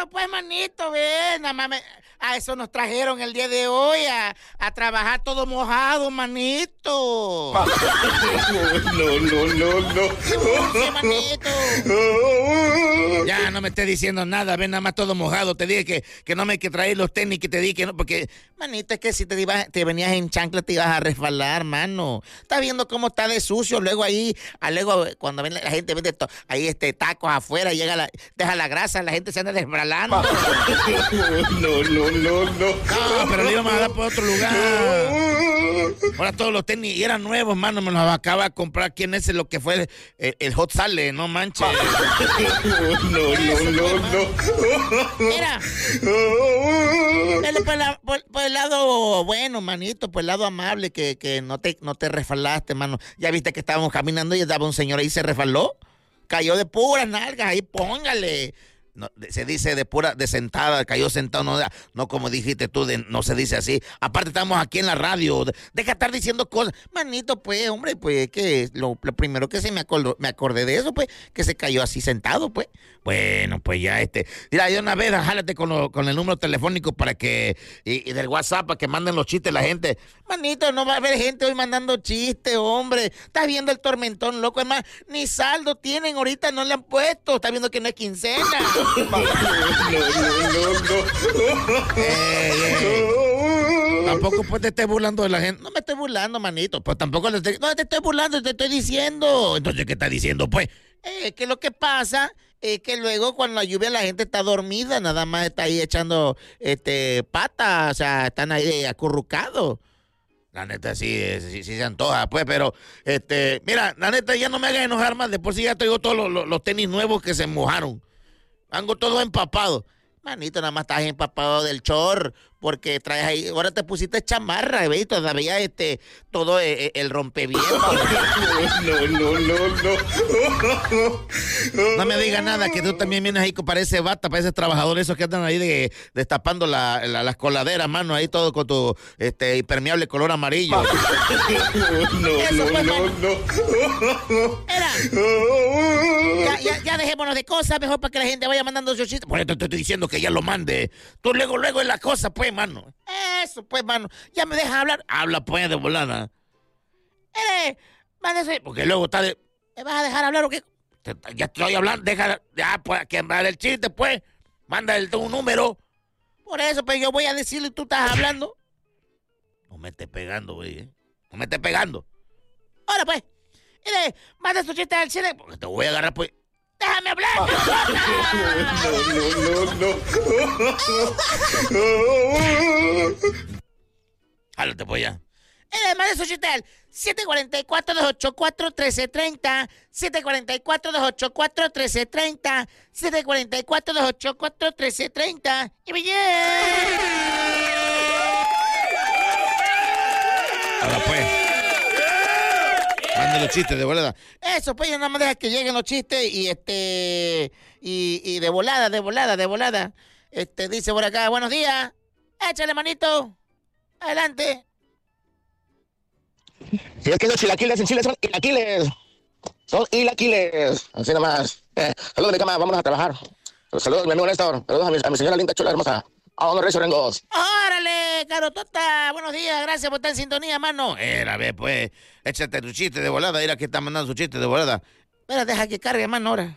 pues, manito, ven, nada más a eso nos trajeron el día de hoy, a trabajar todo mojado, manito. No. Sí, manito. Ya, no me estés diciendo nada, ven, nada más todo mojado. Te dije que no me hay que traer los tenis, que te dije que no, porque, manito, es que si te venías en chancla te ibas a resbalar, mano. Estás viendo cómo está de sucio, luego cuando ven la gente vende ahí tacos afuera, deja la grasa, la gente se anda desbralando. No, pero le íbamos a dar por otro lugar. Ahora todos los tenis eran nuevos, mano, me los acaba de comprar. ¿Quién es lo que fue el Hot Sale? No manches. No. Mira, por el lado bueno, manito, por el lado amable, que no te resbalaste, mano. Ya viste que estábamos caminando y estaba un señor ahí, se resbaló, cayó de puras nalgas, ahí póngale. No, se dice de sentada, cayó sentado, no como dijiste tú, no se dice así. Aparte estamos aquí en la radio, deja de estar diciendo cosas. Manito, pues, hombre, pues, que lo primero que me acordé de eso, pues, que se cayó así sentado, pues. Bueno, pues ya mira, de una vez, jálate con el número telefónico para que, y del WhatsApp, para que manden los chistes la gente. Manito, no va a haber gente hoy mandando chistes, hombre. Estás viendo el tormentón, loco, es más, ni saldo tienen ahorita, no le han puesto. Estás viendo que no es quincena. No. Tampoco pues te estés burlando de la gente. No me estoy burlando, manito. Pues tampoco no te estoy burlando, te estoy diciendo. Entonces, ¿qué estás diciendo, pues? Que lo que pasa es que luego cuando la lluvia la gente está dormida, nada más está ahí echando patas, o sea, están ahí acurrucados. La neta sí se antoja, pues, pero, mira, la neta ya no me hagas enojar más. De por sí ya traigo todos los tenis nuevos que se mojaron. Ando todo empapado. Manito, nada más estás empapado del chor, porque traes ahí, ahora te pusiste chamarra, ¿ves? Todavía todo el rompeviento. No me digas nada, que tú también vienes ahí, parece bata, parece trabajador, esos que andan ahí destapando las coladeras, mano, ahí todo con tu impermeable color amarillo. Era. Ya dejémonos de cosas, mejor para que la gente vaya mandando sus chistes. Por eso te estoy diciendo que ya lo mande. Tú luego es la cosa, pues, mano. Eso, pues, mano. Ya me dejas hablar. Habla, pues, de volada. Mándese. Porque luego está de... ¿Me vas a dejar hablar o qué? Ya estoy hablando. Ya, pues, que mandar el chiste, pues. Manda tu número. Por eso, pues, yo voy a decirle, tú estás hablando. No me estés pegando, güey. No me estés pegando. Ahora, pues. Manda tu chiste al chile. Porque te voy a agarrar, pues. ¡Déjame hablar! No. Jálate, pues ya. Además de su chiste al 744-284-1330, 744-284-1330, 744-284-1330. ¡Y me ahora pues. Manden los chistes de volada. Eso, pues, ya nada más deja que lleguen los chistes y y de volada. Dice por acá, buenos días. Échale, manito. Adelante. Si es que los chilaquiles en Chile son ilaquiles. Son ilaquiles. Así nomás. Saludos, mi cama, vámonos a trabajar. Saludos, mi amigo Néstor. Saludos a mi señora linda, chula, hermosa. Vámonos, Recio Rengos. ¡Órale, carotota! Buenos días, gracias por estar en sintonía, mano. Ve, pues, échate tu chiste de volada. Mira que está mandando su chiste de volada. Espera, deja que cargue, mano, ahora.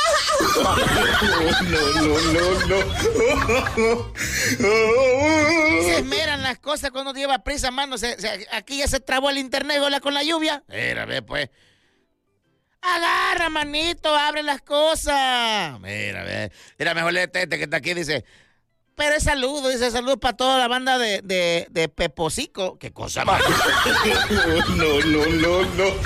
No. Se esmeran las cosas cuando lleva prisa, mano. Aquí ya se trabó el internet, ¿verdad? Con la lluvia. Ve, pues. Agarra, manito, abre las cosas. Mira, mejor léete que está aquí, dice... Pero es saludo, dice saludos para toda la banda de Pepocico. ¿Qué cosa más? No.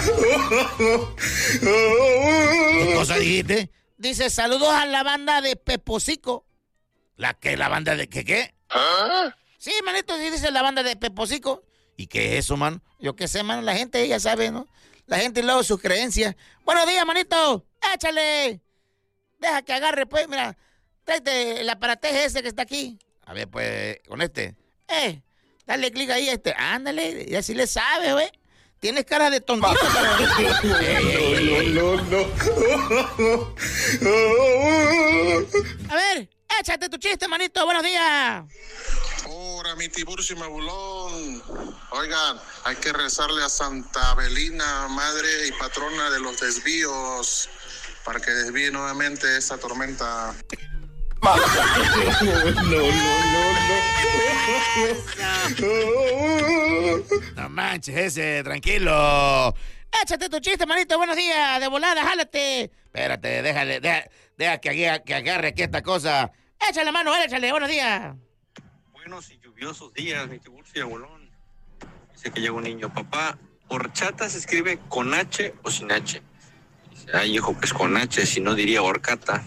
¿Qué cosa dijiste? Dice saludos a la banda de Pepocico. ¿La banda de qué? ¿Ah? Sí, manito, sí dice la banda de Pepocico. ¿Y qué es eso, man? Yo qué sé, man, la gente ya sabe, ¿no? La gente y luego sus creencias. Buenos días, manito. Échale. Deja que agarre, pues, mira. Tráete el aparateje ese que está aquí. A ver, pues, con dale clic ahí ándale, y así le sabe, güey. Tienes cara de tontito, No. A ver, Échate tu chiste, manito. Buenos días. Ahora, mi Tiburcio y Mabulón. Oigan, hay que rezarle a Santa Belina, madre y patrona de los desvíos, para que desvíe nuevamente esa tormenta. No manches ese, tranquilo. Échate tu chiste, manito. Buenos días. De volada, jálate. Espérate, deja que agarre aquí esta cosa. Échale mano, échale. Buenos días. Buenos y lluviosos días, mi Tiburcio y Abuelón. Dice que llega un niño. Papá, ¿horchata se escribe con H o sin H? Dice, ay, hijo, pues con H, si no diría horcata.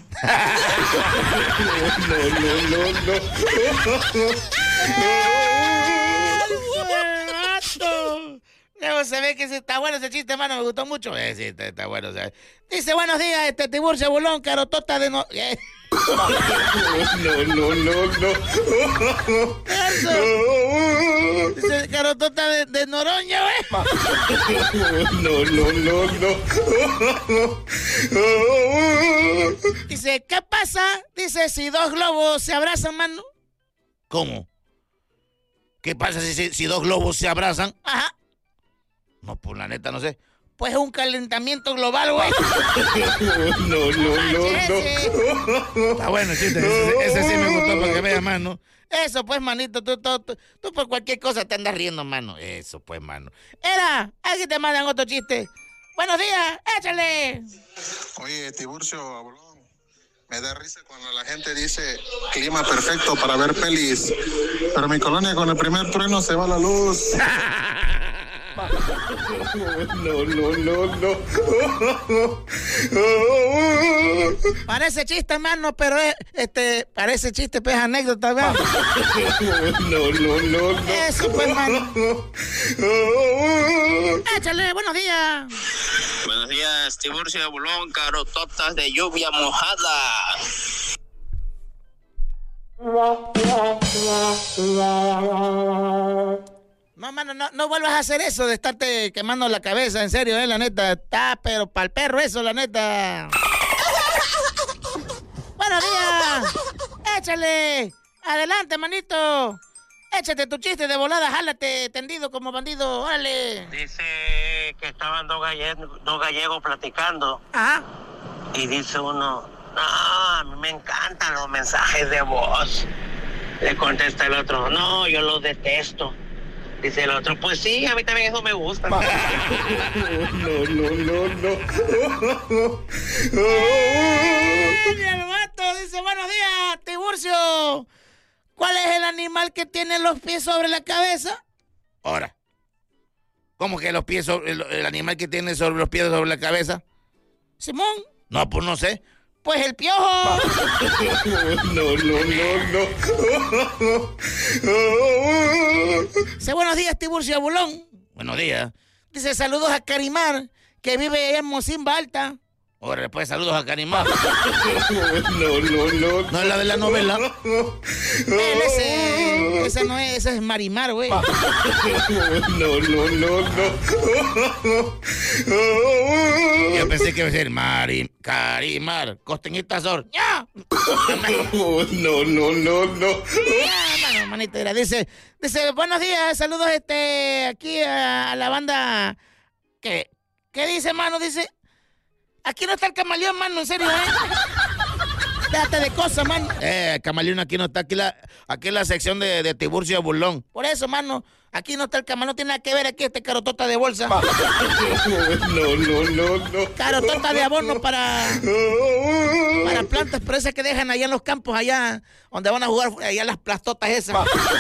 No. Luego se ve que está bueno ese chiste, hermano. Me gustó mucho. Sí, está bueno. ¿Sabes? Dice, buenos días, Tiburcio Bulón, carotota de no... Eso. Dice, carotota de Noroña, güey. Dice, ¿qué pasa? Dice, si dos globos se abrazan, mano. ¿Cómo? ¿Qué pasa si dos globos se abrazan? Ajá. No, pues la neta, no sé. Pues es un calentamiento global, güey. No. Está bueno, chiste. Ese sí me gustó para que veas, mano. Eso, pues, manito. Tú por cualquier cosa te andas riendo, mano. Eso, pues, mano. Aquí te mandan otro chiste. Buenos días, échale. Oye, Tiburcio, Abuelón, me da risa cuando la gente dice clima perfecto para ver pelis, pero en mi colonia con el primer trueno se va la luz. Parece chiste, hermano, pero parece chiste, pues anécdota, ¿verdad? Eso, pues, hermano. Échale, buenos días. Buenos días, Tiburcio de Bulón, carototas de lluvia mojada. No, mano, no vuelvas a hacer eso de estarte quemando la cabeza, en serio, la neta. Está, pero pa'l perro eso, la neta. Buenos días. Échale. Adelante, manito. Échate tu chiste de volada, jálate, tendido como bandido, órale. Dice que estaban dos gallegos platicando. Ajá. Y dice uno, no, a mí me encantan los mensajes de voz. Le contesta el otro, no, yo los detesto. Dice el otro, pues sí, a mí también eso me gusta. No. El vato dice, buenos días, Tiburcio. ¿Cuál es el animal que tiene los pies sobre la cabeza? Ahora, ¿cómo que los pies el animal que tiene sobre los pies sobre la cabeza? Simón. No, pues no sé. Pues el piojo. No. Dice, buenos días, Tiburcio Bulón. Buenos días. Dice, saludos a Carimar, que vive en Mocimba Alta. Ahora, pues, saludos a Carimar. No. No es la de la novela. Esa no es, esa es Marimar, güey. No. Yo pensé que iba a ser Carimar, Costeñita Sor. ¡Ya! No. Ya, manito, dice, buenos días, saludos aquí a la banda. ¿Qué dice, mano? Dice, aquí no está el camaleón, mano, en serio, Déjate de cosas, mano. Camaleón aquí no está, aquí la sección de Tiburcio Bulón. Por eso, mano, aquí no está el camaleón, no tiene nada que ver aquí carotota de bolsa. No. Carotota de abono para plantas, pero esas que dejan allá en los campos, allá donde van a jugar, allá las plastotas esas.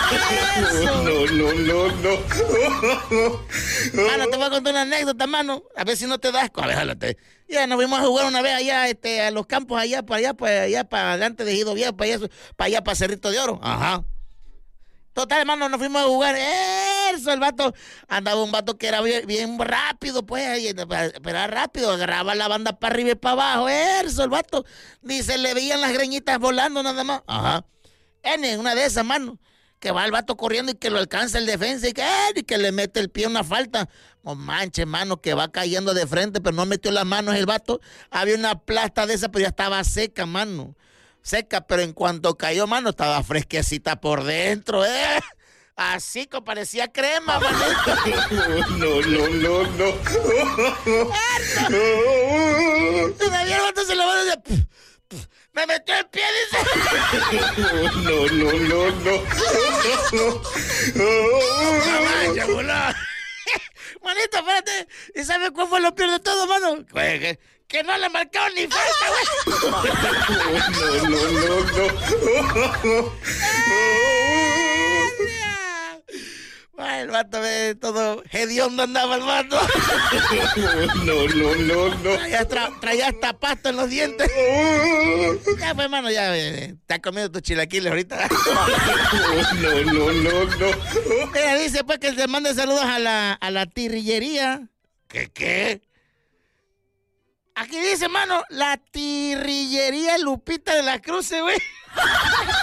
No. Mano, te voy a contar una anécdota, mano. A ver si no te das asco. A ver, jálate. Ya nos fuimos a jugar una vez allá, a los campos, allá para adelante de Gido Viejo, para allá para Cerrito de Oro. Ajá. Total, hermano, nos fuimos a jugar. Eso, el vato, andaba un vato que era bien rápido, pues, pero era rápido, agarraba la banda para arriba y para abajo. Eso, el vato, ni se le veían las greñitas volando nada más. Ajá. En una de esas, mano, que va el vato corriendo y que lo alcanza el defensa y que le mete el pie a una falta. No manches, mano, que va cayendo de frente, pero no metió las manos el vato. Había una plasta de esa, pero ya estaba seca, mano. seca, pero en cuanto cayó, mano, estaba fresquecita por dentro, Así que parecía crema, manito. No. Todavía el vato se la va a decir, me metió el pie, dice. No. No manches, boludo. Manito, espérate. ¿Y sabes cuál fue lo peor de todo, mano? Que no le marcaron ni falta, güey. No. Ay, el vato, todo hediondo andaba el vato. No. Traía hasta pasta en los dientes. Ya, pues, hermano, ya te has comido tus chilaquiles ahorita. No. Ella dice, pues, que se mande saludos a la tirrillería. ¿Qué? Aquí dice, mano, la tirrillería Lupita de la Cruz, güey.